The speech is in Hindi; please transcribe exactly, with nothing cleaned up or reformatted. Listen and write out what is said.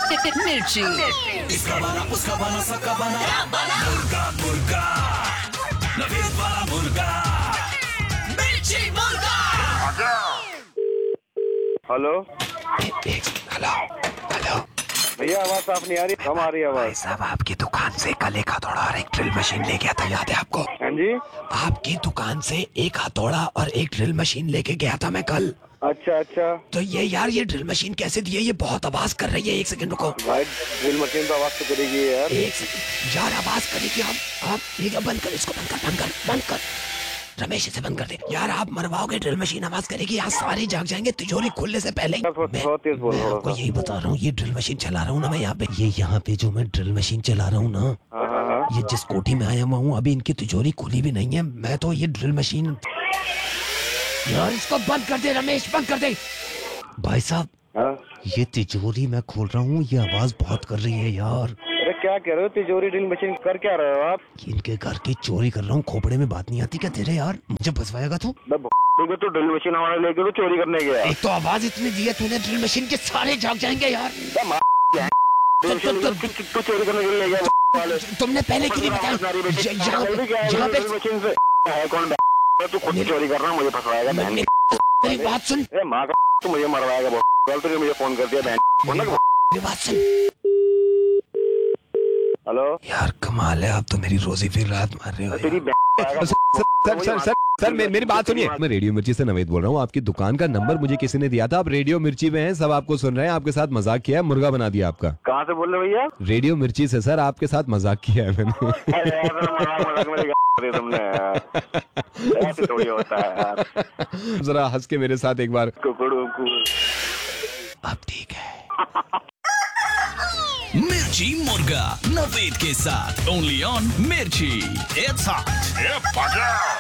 मिर्ची। इसका बना उसका बना सबका बना मुर्गा मुर्गा नवीद वाला मुर्गा मिर्ची मुर्गा। हेलो हेलो हेलो भैया, आवाज साफ नहीं आ रही, कम आ रही है भाई आवाज। साहब, आपकी दुकान से कल एक हथौड़ा और एक ड्रिल मशीन ले गया था, याद है आपको? हाँ जी। आपकी दुकान से एक हथौड़ा और एक ड्रिल मशीन लेके गया था मैं कल। अच्छा अच्छा। तो ये यार ये ड्रिल मशीन कैसे दी है? ये बहुत आवाज कर रही है। एक सेकंड रुको भाई, ड्रिल मशीन तो आवाज तो करेगी यार। एक सेकंड यार, आवाज करेगी। आप आप ये क्या, बंद कर इसको, बंद कर बंद कर बंद कर रमेश, इसे बंद कर दे यार। आप मरवाओगे, ड्रिल मशीन आवाज करेगी, आज सारे जाग जाएंगे तिजोरी खुलने से पहले ही। मैं, बहुत तेज बोल मैं रहा आपको हूँ। यही बता रहा हूँ, ये ड्रिल मशीन चला रहा हूँ ना मैं यहाँ पे, ये यहाँ पे जो मैं ड्रिल मशीन चला रहा हूँ ना, हाँ हाँ हाँ। ये जिस कोठी में आया हुआ हूँ अभी, इनकी तिजोरी खुली भी नहीं है। मैं तो ये ड्रिल मशीन यार, इसको बंद कर दे रमेश, बंद कर दे। भाई साहब, हाँ? ये तिजोरी मैं खोल रहा हूँ, ये आवाज बहुत कर रही है यार। अरे क्या कह रहे हो? तिजोरी ड्रिल मशीन कर क्या रहे हो आप? इनके घर की चोरी कर रहा हूँ। खोपड़े में बात नहीं आती क्या तेरे यार? मुझे फंसवाएगा तू? तो ड्रिल मशीन हमारे लेके तो चोरी करने गया। एक तो आवाज इतनी दी है तूने, ड्रिल मशीन के सारे जाग जाएंगे यार। तू चोरी करने के लिए ले गया वाले। तुमने पहले क्यों नहीं बताया? यहाँ पे यहाँ पे मशीन से है कौन? तू खुद चोरी कर रहा है, मुझे फंसवाएगा बहन। मेरी बात सुन, ए माँ का, तू मुझे मरवाएगा बहुत। कल तुझे मुझे फोन कर दिया बहन। मेरी बात सुन। हेलो यार कमाल है, आप तो मेरी रोजी फिर रात मार रहे हो तेरी यार। सर सर सर सर मे, मेरी बात सुनिए। मैं रेडियो मिर्ची से नवेद बोल रहा हूँ। आपकी दुकान का नंबर मुझे किसी ने दिया था। आप रेडियो मिर्ची में हैं, सब आपको सुन रहे हैं। आपके साथ मजाक किया है, मुर्गा बना दिया आपका। कहाँ से बोल रहे भैया? रेडियो मिर्ची से सर, आपके साथ मजाक किया है मैंने। अरे यार, मजाक मजाक में दिया तुमने यार। ऐसे थोड़ी होता है यार। जरा हंस के मेरे साथ एक बार। कुकड़ू कु अब ठीक है। मिर्ची मुर्गा नवेद के साथ ओनली ऑन मिर्ची। It's hot.